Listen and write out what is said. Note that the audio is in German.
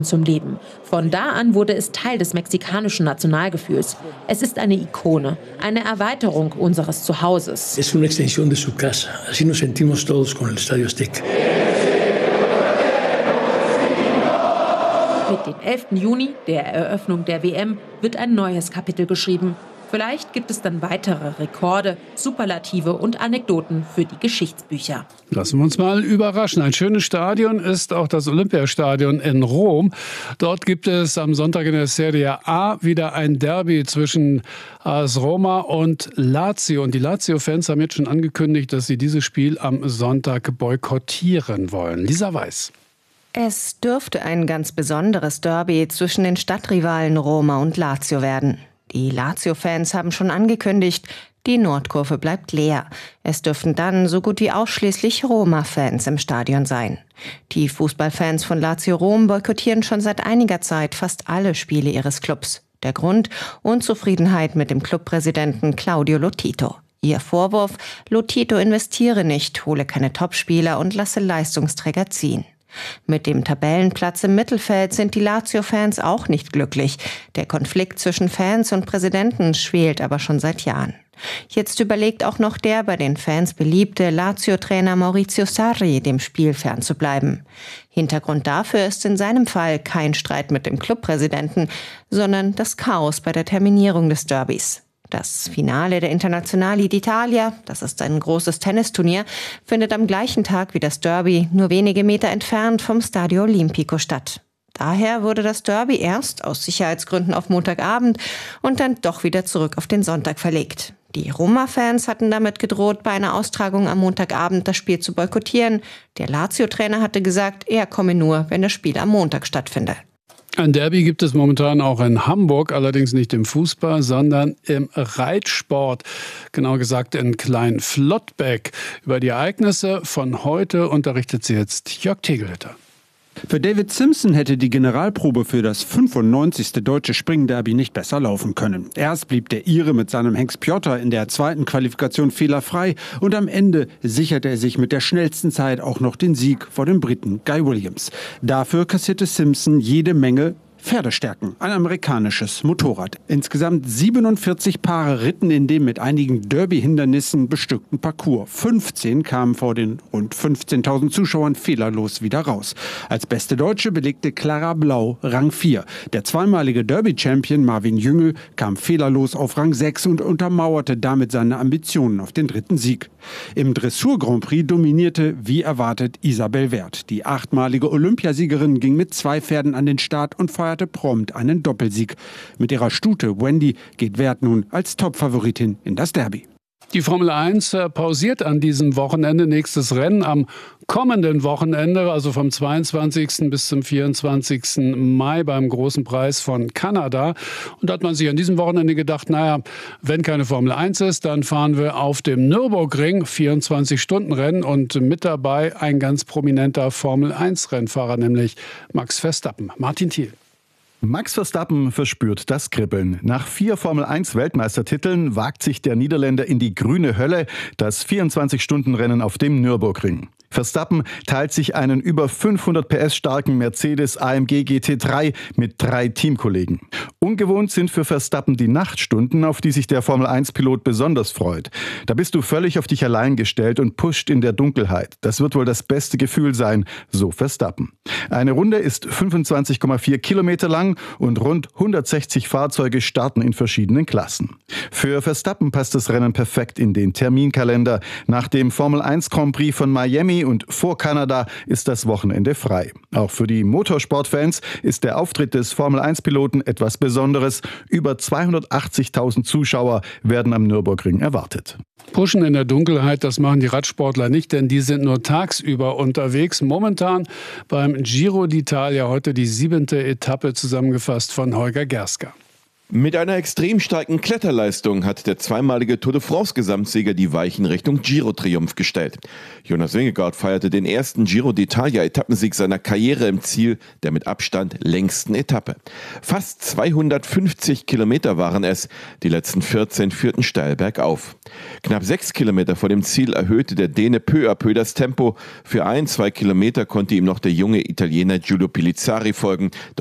zum Leben. Von da an wurde es Teil des mexikanischen Nationalgefühls. Es ist eine Ikone, eine Erweiterung unseres Zuhauses. Es una extensión de su casa. Así nos sentimos todos con el Estadio Azteca. Mit dem 11. Juni, der Eröffnung der WM, wird ein neues Kapitel geschrieben. Vielleicht gibt es dann weitere Rekorde, Superlative und Anekdoten für die Geschichtsbücher. Lassen wir uns mal überraschen. Ein schönes Stadion ist auch das Olympiastadion in Rom. Dort gibt es am Sonntag in der Serie A wieder ein Derby zwischen AS Roma und Lazio. Und die Lazio-Fans haben jetzt schon angekündigt, dass sie dieses Spiel am Sonntag boykottieren wollen. Lisa Weiß. Es dürfte ein ganz besonderes Derby zwischen den Stadtrivalen Roma und Lazio werden. Die Lazio-Fans haben schon angekündigt, die Nordkurve bleibt leer. Es dürften dann so gut wie ausschließlich Roma-Fans im Stadion sein. Die Fußballfans von Lazio Rom boykottieren schon seit einiger Zeit fast alle Spiele ihres Clubs. Der Grund? Unzufriedenheit mit dem Clubpräsidenten Claudio Lotito. Ihr Vorwurf? Lotito investiere nicht, hole keine Topspieler und lasse Leistungsträger ziehen. Mit dem Tabellenplatz im Mittelfeld sind die Lazio-Fans auch nicht glücklich. Der Konflikt zwischen Fans und Präsidenten schwelt aber schon seit Jahren. Jetzt überlegt auch noch der bei den Fans beliebte Lazio-Trainer Maurizio Sarri, dem Spiel fernzubleiben. Hintergrund dafür ist in seinem Fall kein Streit mit dem Clubpräsidenten, sondern das Chaos bei der Terminierung des Derbys. Das Finale der Internazionali d'Italia, das ist ein großes Tennisturnier, findet am gleichen Tag wie das Derby nur wenige Meter entfernt vom Stadio Olimpico statt. Daher wurde das Derby erst aus Sicherheitsgründen auf Montagabend und dann doch wieder zurück auf den Sonntag verlegt. Die Roma-Fans hatten damit gedroht, bei einer Austragung am Montagabend das Spiel zu boykottieren. Der Lazio-Trainer hatte gesagt, er komme nur, wenn das Spiel am Montag stattfinde. Ein Derby gibt es momentan auch in Hamburg, allerdings nicht im Fußball, sondern im Reitsport. Genauer gesagt in Klein-Flottbeck. Über die Ereignisse von heute unterrichtet sie jetzt Jörg Tegelhütter. Für David Simpson hätte die Generalprobe für das 95. Deutsche Springderby nicht besser laufen können. Erst blieb der Ire mit seinem Hengst Piotr in der zweiten Qualifikation fehlerfrei und am Ende sicherte er sich mit der schnellsten Zeit auch noch den Sieg vor dem Briten Guy Williams. Dafür kassierte Simpson jede Menge Pferdestärken, ein amerikanisches Motorrad. Insgesamt 47 Paare ritten in dem mit einigen Derby-Hindernissen bestückten Parcours. 15 kamen vor den rund 15.000 Zuschauern fehlerlos wieder raus. Als beste Deutsche belegte Clara Blau Rang 4. Der zweimalige Derby-Champion Marvin Jüngel kam fehlerlos auf Rang 6 und untermauerte damit seine Ambitionen auf den dritten Sieg. Im Dressur-Grand Prix dominierte, wie erwartet, Isabel Werth. Die 8-malige Olympiasiegerin ging mit 2 Pferden an den Start und feierte prompt einen Doppelsieg. Mit ihrer Stute Wendy geht Werth nun als Topfavoritin in das Derby. Die Formel 1 pausiert an diesem Wochenende. Nächstes Rennen am kommenden Wochenende, also vom 22. bis zum 24. Mai beim Großen Preis von Kanada. Und da hat man sich an diesem Wochenende gedacht, naja, wenn keine Formel 1 ist, dann fahren wir auf dem Nürburgring 24-Stunden-Rennen und mit dabei ein ganz prominenter Formel 1-Rennfahrer, nämlich Max Verstappen. Martin Thiel. Max Verstappen verspürt das Kribbeln. Nach 4 Formel-1-Weltmeistertiteln wagt sich der Niederländer in die grüne Hölle, das 24-Stunden-Rennen auf dem Nürburgring. Verstappen teilt sich einen über 500 PS starken Mercedes AMG GT3 mit 3 Teamkollegen. Ungewohnt sind für Verstappen die Nachtstunden, auf die sich der Formel-1-Pilot besonders freut. Da bist du völlig auf dich allein gestellt und pusht in der Dunkelheit. Das wird wohl das beste Gefühl sein, so Verstappen. Eine Runde ist 25,4 Kilometer lang und rund 160 Fahrzeuge starten in verschiedenen Klassen. Für Verstappen passt das Rennen perfekt in den Terminkalender. Nach dem Formel-1 Grand Prix von Miami und vor Kanada ist das Wochenende frei. Auch für die Motorsportfans ist der Auftritt des Formel-1-Piloten etwas Besonderes. Über 280.000 Zuschauer werden am Nürburgring erwartet. Pushen in der Dunkelheit, das machen die Radsportler nicht, denn die sind nur tagsüber unterwegs. Momentan beim Giro d'Italia, heute die 7. Etappe, zusammengefasst von Holger Gerska. Mit einer extrem starken Kletterleistung hat der zweimalige Tour de France-Gesamtsieger die Weichen Richtung Giro-Triumph gestellt. Jonas Vingegaard feierte den ersten Giro d'Italia-Etappensieg seiner Karriere im Ziel der mit Abstand längsten Etappe. Fast 250 Kilometer waren es, die letzten 14 führten steil bergauf. Knapp 6 Kilometer vor dem Ziel erhöhte der Däne peu à peu das Tempo. Für 1-2 Kilometer konnte ihm noch der junge Italiener Giulio Pilizzari folgen.